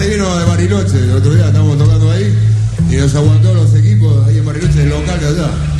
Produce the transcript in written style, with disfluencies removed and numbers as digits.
se vino de Bariloche, el otro día estábamos tocando ahí y nos aguantó los equipos ahí en Bariloche, el local de allá.